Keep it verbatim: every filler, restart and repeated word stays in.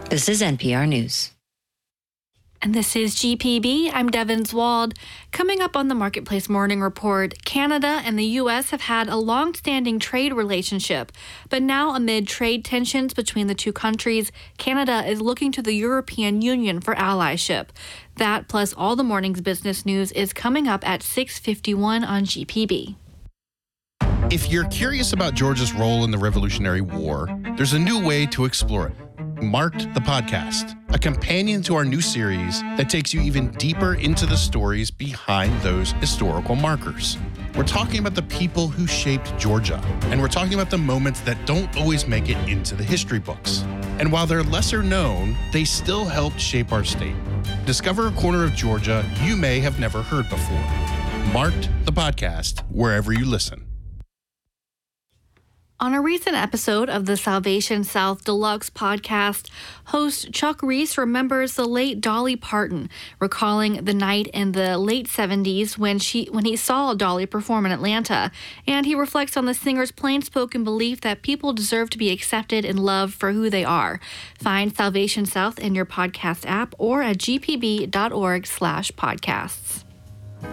This is N P R News. And this is G P B. I'm Devin Zwald. Coming up on the Marketplace Morning Report, Canada and the U S have had a long-standing trade relationship. But now, amid trade tensions between the two countries, Canada is looking to the European Union for allyship. That, plus all the morning's business news, is coming up at six fifty-one on G P B. If you're curious about Georgia's role in the Revolutionary War, there's a new way to explore it. Marked the Podcast, a companion to our new series that takes you even deeper into the stories behind those historical markers. We're talking about the people who shaped Georgia, and we're talking about the moments that don't always make it into the history books. And while they're lesser known, they still helped shape our state. Discover a corner of Georgia you may have never heard before. Marked the Podcast, wherever you listen. On a recent episode of the Salvation South Deluxe podcast, host Chuck Reese remembers the late Dolly Parton, recalling the night in the late seventies when she when he saw Dolly perform in Atlanta. And he reflects on the singer's plain-spoken belief that people deserve to be accepted and loved for who they are. Find Salvation South in your podcast app or at g p b dot org slash podcasts.